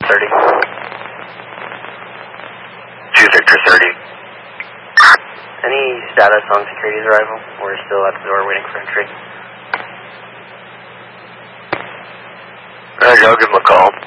30. 2 Victor 30. Any status on security's arrival? We're still at the door waiting for entry. Alright, I'll give him a call.